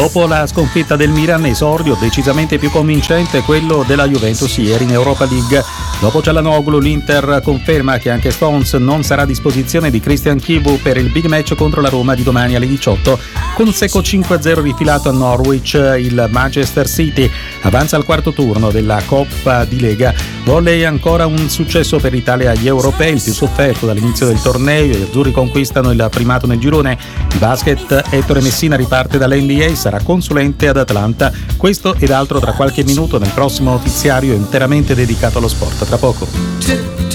Dopo la sconfitta del Milan, esordio decisamente più convincente quello della Juventus ieri in Europa League. Dopo Çalhanoğlu, l'Inter conferma che anche Stones non sarà a disposizione di Christian Chivu per il big match contro la Roma di domani alle 18. Con un secco 5-0 rifilato a Norwich, il Manchester City avanza al quarto turno della Coppa di Lega. Volley ancora un successo per l'Italia agli europei, il più sofferto dall'inizio del torneo. Gli azzurri conquistano il primato nel girone. Il basket, Ettore Messina riparte dall'NBA, sarà consulente ad Atlanta. Questo ed altro tra qualche minuto nel prossimo notiziario interamente dedicato allo sport. Tra poco.